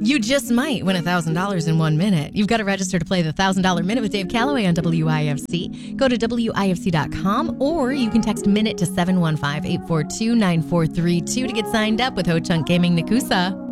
You just might win $1,000 in 1 minute. You've got to register to play the $1,000 Minute with Dave Calloway on WIFC. Go to WIFC.com, or you can text MINUTE to 715-842-9432 to get signed up with Ho Chunk Gaming Nakusa.